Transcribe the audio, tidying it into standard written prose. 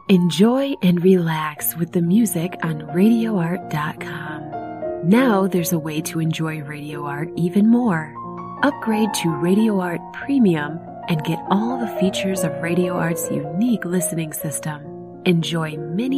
Enjoy and relax with the music on RadioArt.com. Now there's a way to enjoy Radio Art even more. Upgrade to Radio Art Premium and get all the features of Radio Art's unique listening system. Enjoy many